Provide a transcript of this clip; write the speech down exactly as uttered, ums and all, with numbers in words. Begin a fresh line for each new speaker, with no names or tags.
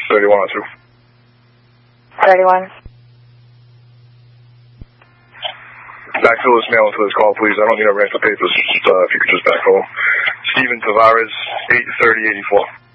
thirty-one oh two.
thirty-one.
Backfill this mail into this call, please. I don't need to rent the papers. Just, uh, if you could just backfill. Steven Tavares, eight thirty eighty-four.